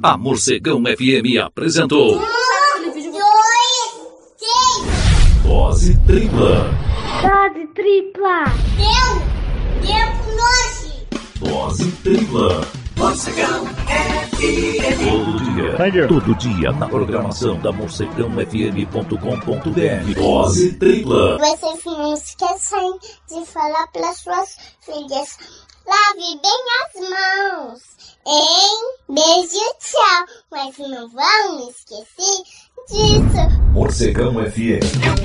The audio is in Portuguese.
A Morcegão FM apresentou... 1, 2, 3. Dose tripla. Dose tripla. Deu pro nós. Dose tripla. Morcegão FM. Todo dia na programação da morcegãofm.com.br. Dose tripla. Vocês não esqueçam de falar para suas filhas. Lave bem as mãos, hein? Beijo, tchau. Mas não vão esquecer disso. Morcegão FM.